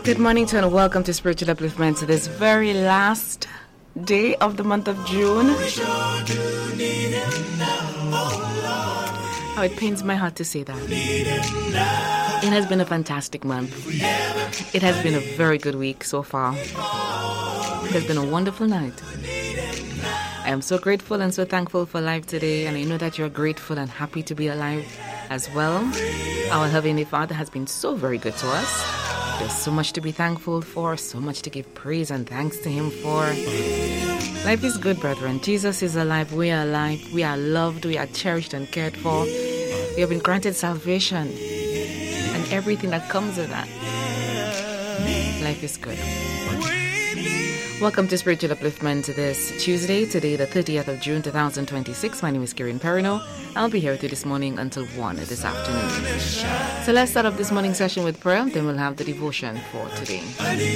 Good morning to and welcome to Spiritual Upliftment to this very last day of the month of June. Oh, it pains my heart to say that. It has been a fantastic month. It has been a very good week so far. It has been a wonderful night. I am so grateful and so thankful for life today, and I know that you're grateful and happy to be alive as well. Our Heavenly Father has been so very good to us. There's so much to be thankful for, so much to give praise and thanks to Him for. Life is good, brethren. Jesus is alive. We are alive. We are loved. We are cherished and cared for. We have been granted salvation and everything that comes with that. Life is good. Welcome to Spiritual Upliftment this Tuesday, today the 30th of June 2026. My name is Kieran Perino. I'll be here with you this morning until 1 this afternoon. So let's start off this morning session with prayer, then we'll have the devotion for today.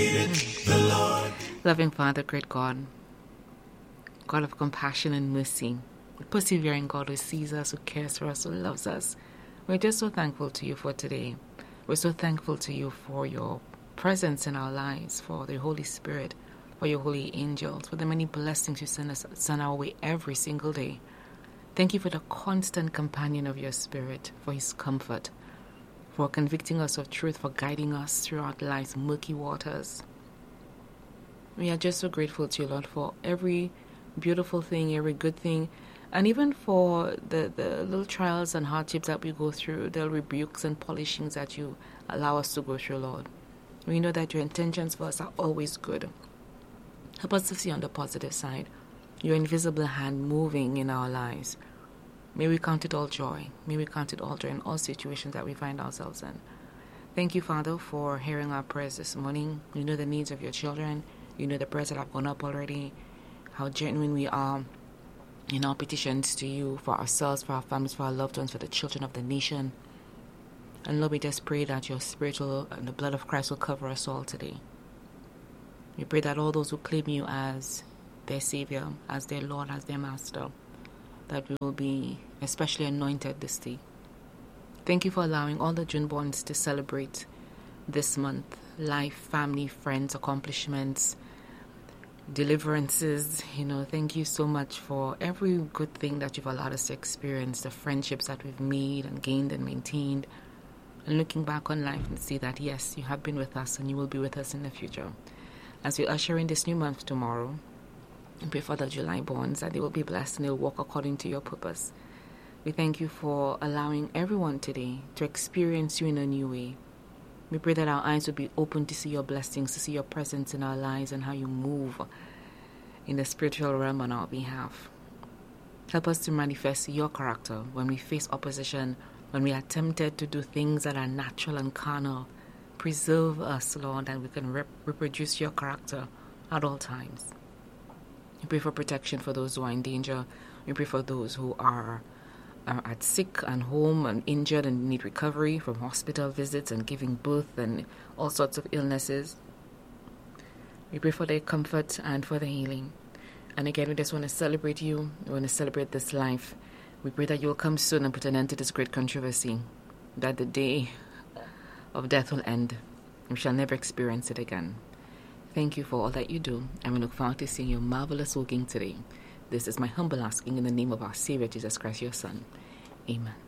Loving Father, great God, God of compassion and mercy, persevering God who sees us, who cares for us, who loves us. We're just so thankful to you for today. We're so thankful to you for your presence in our lives, for the Holy Spirit, for your holy angels, for the many blessings you send our way every single day. Thank you for the constant companion of your Spirit, for His comfort, for convicting us of truth, for guiding us throughout life's murky waters. We are just so grateful to you, Lord, for every beautiful thing, every good thing, and even for the little trials and hardships that we go through, the rebukes and polishings that you allow us to go through, Lord. We know that your intentions for us are always good. Help us to see on the positive side your invisible hand moving in our lives. May we count it all joy. May we count it all joy in all situations that we find ourselves in. Thank you, Father, for hearing our prayers this morning. You know the needs of your children. You know the prayers that have gone up already. How genuine we are in our petitions to you for ourselves, for our families, for our loved ones, for the children of the nation. And Lord, we just pray that your spiritual and the blood of Christ will cover us all today. We pray that all those who claim you as their Savior, as their Lord, as their Master, that we will be especially anointed this day. Thank you for allowing all the Juneborns to celebrate this month. Life, family, friends, accomplishments, deliverances. Thank you so much for every good thing that you've allowed us to experience, the friendships that we've made and gained and maintained. And looking back on life and see that, yes, you have been with us and you will be with us in the future. As we usher in this new month tomorrow, we pray for the July borns that they will be blessed and they will walk according to your purpose. We thank you for allowing everyone today to experience you in a new way. We pray that our eyes will be open to see your blessings, to see your presence in our lives and how you move in the spiritual realm on our behalf. Help us to manifest your character when we face opposition, when we are tempted to do things that are natural and carnal. Preserve us, Lord, that we can reproduce your character at all times. We pray for protection for those who are in danger. We pray for those who are at sick and home and injured and need recovery from hospital visits and giving birth and all sorts of illnesses. We pray for their comfort and for the healing. And again, we just want to celebrate you. We want to celebrate this life. We pray that you will come soon and put an end to this great controversy, that the day of death will end. We shall never experience it again. Thank you for all that you do, and we look forward to seeing your marvelous working today. This is my humble asking in the name of our Savior Jesus Christ, your Son. Amen.